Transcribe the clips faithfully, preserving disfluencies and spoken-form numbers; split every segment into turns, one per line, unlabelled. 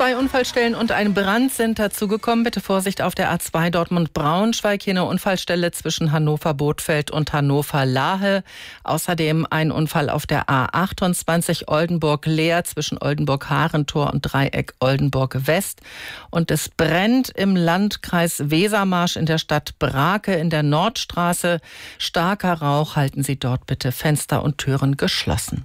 Zwei Unfallstellen und ein Brand sind dazugekommen. Bitte Vorsicht auf der A zwei Dortmund-Braunschweig. Hier eine Unfallstelle zwischen Hannover-Bothfeld und Hannover-Lahe. Außerdem ein Unfall auf der A achtundzwanzig Oldenburg-Leer zwischen Oldenburg-Harentor und Dreieck Oldenburg-West. Und es brennt im Landkreis Wesermarsch in der Stadt Brake in der Nordstraße. Starker Rauch, halten Sie dort bitte Fenster und Türen geschlossen.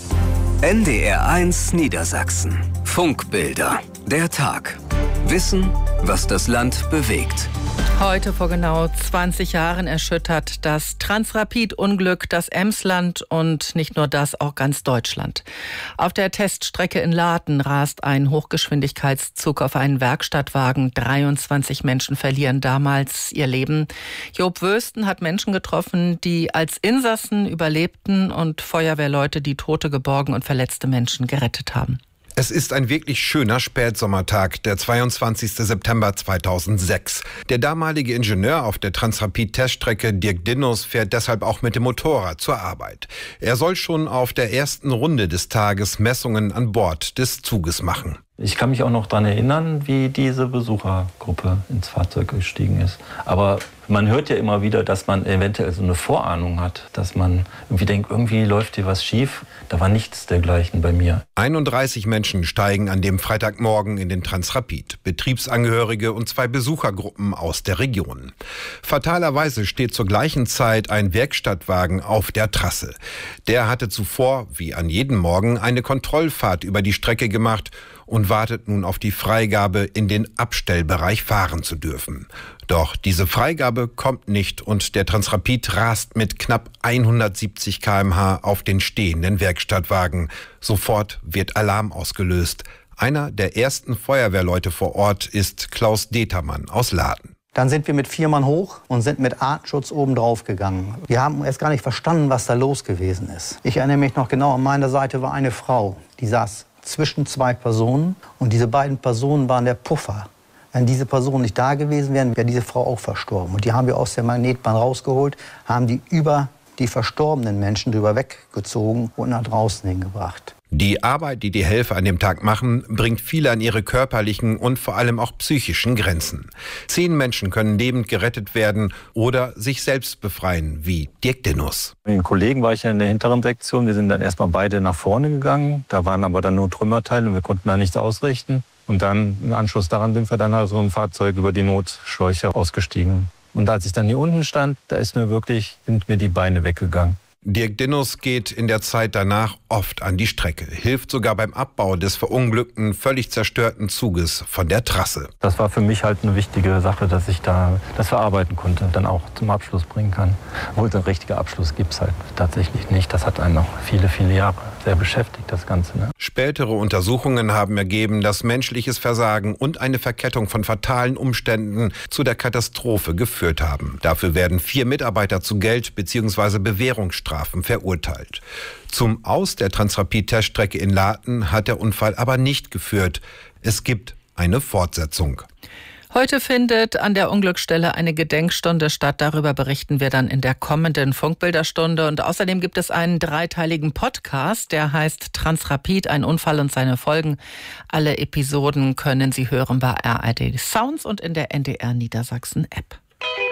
N D R eins Niedersachsen. Funkbilder. Der Tag. Wissen, was das Land bewegt.
Heute vor genau zwanzig Jahren erschüttert das Transrapid-Unglück das Emsland und nicht nur das, auch ganz Deutschland. Auf der Teststrecke in Laden rast ein Hochgeschwindigkeitszug auf einen Werkstattwagen. dreiundzwanzig Menschen verlieren damals ihr Leben. Job Wösten hat Menschen getroffen, die als Insassen überlebten und Feuerwehrleute, die tote, geborgen und verletzte Menschen gerettet haben.
Es ist ein wirklich schöner Spätsommertag, der zweiundzwanzigster September zweitausendsechs. Der damalige Ingenieur auf der Transrapid-Teststrecke, Dirk Dinnus, fährt deshalb auch mit dem Motorrad zur Arbeit. Er soll schon auf der ersten Runde des Tages Messungen an Bord des Zuges machen.
Ich kann mich auch noch daran erinnern, wie diese Besuchergruppe ins Fahrzeug gestiegen ist. Aber man hört ja immer wieder, dass man eventuell so eine Vorahnung hat, dass man irgendwie denkt, irgendwie läuft hier was schief. Da war nichts dergleichen bei mir.
einunddreißig Menschen steigen an dem Freitagmorgen in den Transrapid. Betriebsangehörige und zwei Besuchergruppen aus der Region. Fatalerweise steht zur gleichen Zeit ein Werkstattwagen auf der Trasse. Der hatte zuvor, wie an jedem Morgen, eine Kontrollfahrt über die Strecke gemacht und wartet nun auf die Freigabe, in den Abstellbereich fahren zu dürfen. Doch diese Freigabe kommt nicht und der Transrapid rast mit knapp hundertsiebzig Kilometer pro Stunde auf den stehenden Werkstattwagen. Sofort wird Alarm ausgelöst. Einer der ersten Feuerwehrleute vor Ort ist Klaus Determann aus Laden.
Dann sind wir mit vier Mann hoch und sind mit Artschutz oben drauf gegangen. Wir haben erst gar nicht verstanden, was da los gewesen ist. Ich erinnere mich noch genau, an meiner Seite war eine Frau, die saß zwischen zwei Personen und diese beiden Personen waren der Puffer. Wenn diese Personen nicht da gewesen wären, wäre diese Frau auch verstorben. Und die haben wir aus der Magnetbahn rausgeholt, haben die über die verstorbenen Menschen drüber weggezogen und nach draußen hingebracht.
Die Arbeit, die die Helfer an dem Tag machen, bringt viele an ihre körperlichen und vor allem auch psychischen Grenzen. Zehn Menschen können lebend gerettet werden oder sich selbst befreien, wie Dirk Dinnus.
Mit den Kollegen war ich ja in der hinteren Sektion. Wir sind dann erstmal beide nach vorne gegangen. Da waren aber dann nur Trümmerteile und wir konnten da nichts ausrichten. Und dann im Anschluss daran sind wir dann also im Fahrzeug über die Notschläuche ausgestiegen. Und als ich dann hier unten stand, da ist mir wirklich, sind mir die Beine weggegangen.
Dirk Dinnus geht in der Zeit danach oft an die Strecke, hilft sogar beim Abbau des verunglückten, völlig zerstörten Zuges von der Trasse.
Das war für mich halt eine wichtige Sache, dass ich da das verarbeiten konnte, dann auch zum Abschluss bringen kann. Obwohl, so ein richtiger Abschluss gibt es halt tatsächlich nicht. Das hat einen noch viele, viele Jahre sehr beschäftigt, das Ganze. Ne?
Spätere Untersuchungen haben ergeben, dass menschliches Versagen und eine Verkettung von fatalen Umständen zu der Katastrophe geführt haben. Dafür werden vier Mitarbeiter zu Geld- bzw. Bewährungsstrafen verurteilt. Zum Aus der Transrapid-Teststrecke in Laden hat der Unfall aber nicht geführt. Es gibt eine Fortsetzung.
Heute findet an der Unglücksstelle eine Gedenkstunde statt. Darüber berichten wir dann in der kommenden Funkbilderstunde. Und außerdem gibt es einen dreiteiligen Podcast, der heißt Transrapid, ein Unfall und seine Folgen. Alle Episoden können Sie hören bei A R D Sounds und in der N D R Niedersachsen App.